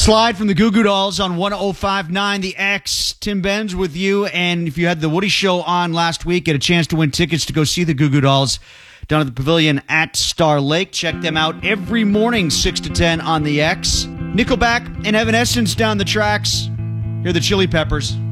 Slide from the Goo Goo Dolls on 105.9 The X. Tim Benz with you. And if you had the Woody Show on last week, get a chance to win tickets to go see the Goo Goo Dolls down at the Pavilion at Star Lake. Check them out every morning, 6 to 10 on The X. Nickelback and Evanescence down the tracks. Hear the Chili Peppers.